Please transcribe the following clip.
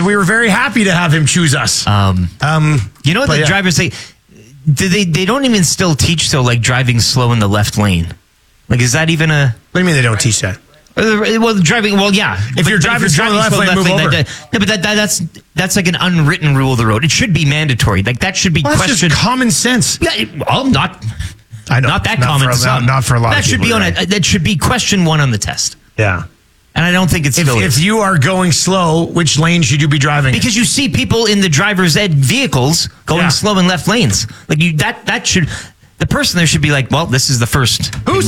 we were very happy to have him choose us. You know what the drivers say? They don't even still teach, though, like driving slow in the left lane. Like, is that even a... What do you mean they don't teach that? Well, driving. Well, yeah. If you're driving slow in the left lane, move over. No, but that's like an unwritten rule of the road. It should be mandatory. Like that should be questioned. That's just common sense. Yeah, well, not. I know, not that common. Not for a lot. That of should people, be that should be question 1 on the test. Yeah. And I don't think it's still if you are going slow, which lane should you be driving? Because you see people in the driver's ed vehicles going slow in left lanes. Like that should. The person there should be like, well, this is the first.